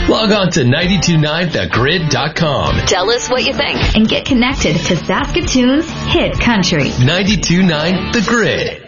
Log on to 929thegrid.com. Tell us what you think. And get connected to Saskatoon's hit country. 92.9 The Grid.